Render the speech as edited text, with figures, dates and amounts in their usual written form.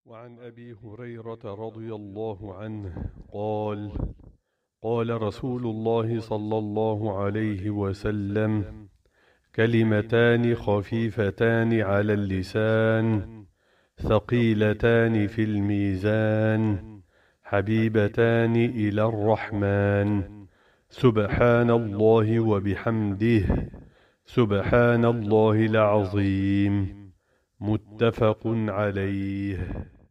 وعن أبي هريرة رضي الله عنه قال: قال رسول الله صلى الله عليه وسلم: كلمتان خفيفتان على اللسان ثقيلتان في الميزان حبيبتان إلى الرحمن، سبحان الله وبحمده، سبحان الله العظيم. متفق عليه.